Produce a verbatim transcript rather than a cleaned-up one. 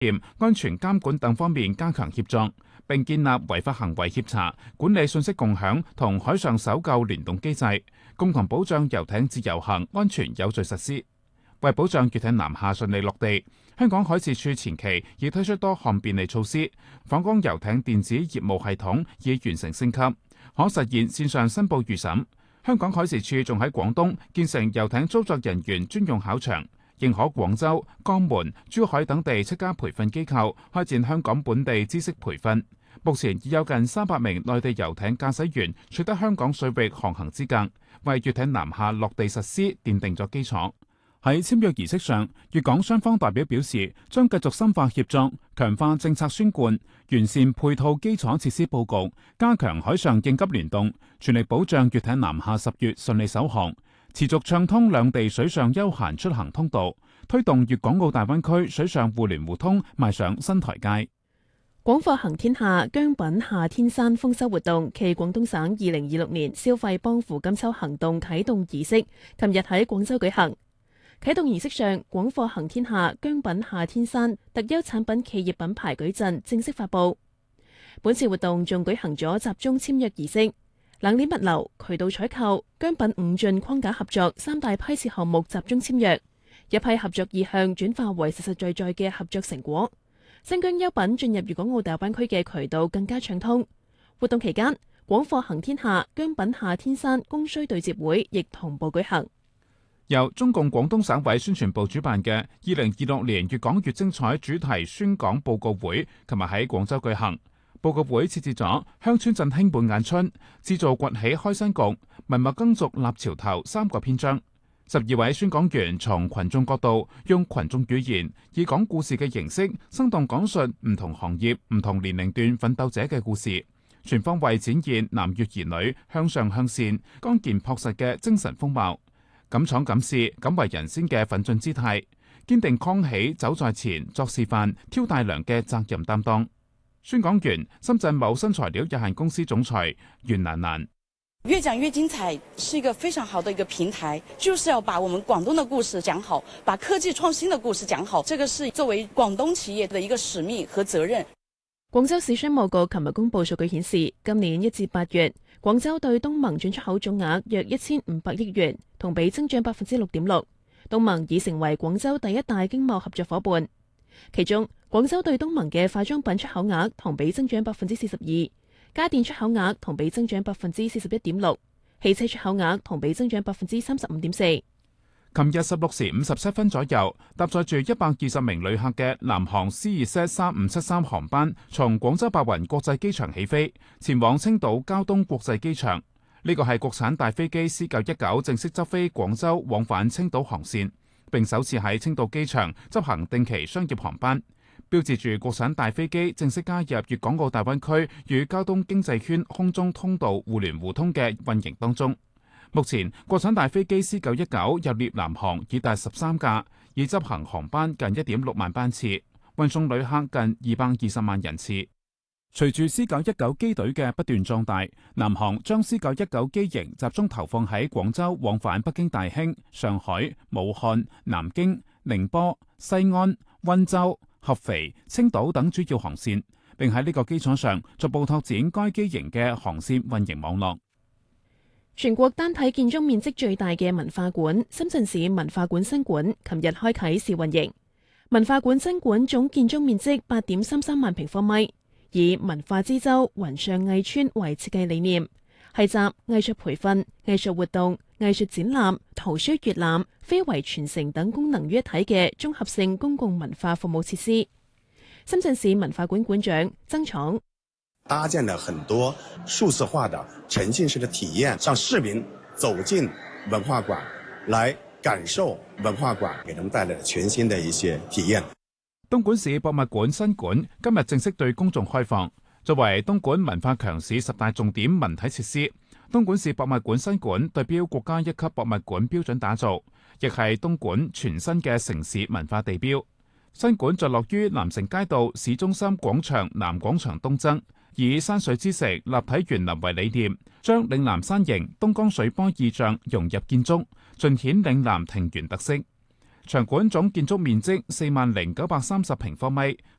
安全監管等方面加強協作，並建立違法行為協查、管理信息共享同海上搜救聯動機制，共同保障遊艇自由行安全有序實施。為保障粵艇南下順利落地，香港海事處前期已推出多項便利措施，訪港遊艇電子業務系統已完成升級，可實現線上申報預審。香港海事處仲喺廣東建成遊艇操作人員專用考場，認可廣州、江門、珠海等地七家培訓機構開展香港本地知識培訓。目前已有近三百名內地遊艇駕駛員取得香港水域航行資格，為粵艇南下落地實施奠定咗基礎。喺簽約儀式上，粵港雙方代表表示，將繼續深化協作，強化政策宣貫，完善配套基礎設施佈局，加強海上應急聯動，全力保障粵艇南下十月順利首航，持續暢通兩地水上休閒出行通道，推動粵港澳大灣區水上互聯互通邁上新台階。 廣貨行天下薑品夏天山豐收活動暨廣東省二零二六年消費幫扶金秋行動啟動儀式，琴日喺廣州舉行。啟動儀式上，廣貨行天下薑品夏天山特優產品企業品牌矩陣正式發布。本次活動仲舉行咗集中簽約儀式，冷鏈物流、渠道採購、薑品五進框架合作三大批次項目集中簽約，一批合作意向轉化為實實在在嘅合作成果。新疆優品進入粵港澳大灣區嘅渠道更加暢通。活動期間，廣貨行天下薑品夏天山供需對接會亦同步舉行。 由中共廣東省委宣傳部主辦嘅二零二六年粵港粵精彩主題宣講報告會，琴日喺廣州舉行。報告會設置咗鄉村振興滿眼春、製造崛起開新局、文物耕俗立潮頭三個篇章。十二位宣講員從群眾角度，用群眾語言，以講故事嘅形式，生動講述唔同行業、唔同年齡段奮鬥者嘅故事，全方位展現南粵兒女向上向善、剛健樸實嘅精神風貌。敢闖敢試、敢為人先嘅奮進姿態，堅定扛起走在前、作示範、挑大梁嘅責任擔當。宣講員深圳某新材料有限公司總裁袁蘭蘭： 越講越精彩是一個非常好的一個平台，就是要把我們廣東的故事講好，把科技創新的故事講好，這個是作為廣東企業的一個使命和責任。 廣州市商務局琴日公布數據顯示，今年一至八月，廣州對東盟進出口總額約一千五百億元，同比增長百分之六點六。東盟已成為廣州第一大經貿合作伙伴。其中，廣州對東盟嘅化妝品出口額同比增長百分之四十二，家電出口額同比增長百分之四十一點六，汽車出口額同比增長百分之三十五點四。 琴日十六時五十七分左右，搭載住一百二十名旅客嘅南航 C 二 Z 三五七三航班從廣州白雲國際機場起飛，前往青島膠東國際機場。呢個係國產大飛機 C 九一九正式執飛廣州往返青島航線，並首次喺青島機場執行定期商業航班，標誌住國產大飛機正式加入粵港澳大灣區與膠東經濟圈空中通道互聯互通嘅運營當中。目前，國產大飛機 C 九一九入列南航已達十三架，已執行航班近一點六萬班次，運送旅客近二百二十萬人次。隨住 C 九一九機隊嘅不斷壯大，南航將 C 九一九機型集中投放喺廣州往返北京大興、上海、武漢、南京、寧波、西安、溫州、合肥、青島等主要航線，並喺呢個基礎上逐步拓展該機型嘅航線運營網絡。 全國單體建築面積最大嘅文化館深圳市文化館新館，琴日開啟試運營。文化館新館總建築面積八點三三萬平方米，以文化之州雲上藝村為設計理念，係集藝術培訓、藝術活動、藝術展覽、圖書閱覽、非遺傳承等功能於一體嘅綜合性公共文化服務設施。深圳市文化館館長曾闖： 搭建了很多數字化的沉浸式的體驗，讓市民走進文化館，來感受文化館給他們帶來的全新的一些體驗。 東莞市博物館新館今日正式對公眾開放，作為東莞文化強市十大重點文體設施，東莞市博物館新館對標國家一級博物館標準打造，亦係東莞全新嘅城市文化地標。新館坐落於南城街道市中心廣場南廣場東側，以山水之石立體園林為理念，將嶺南山形東江水波意象融入建築，盡顯嶺南庭園特色。 場館總建築面積四萬零九百三十平方米，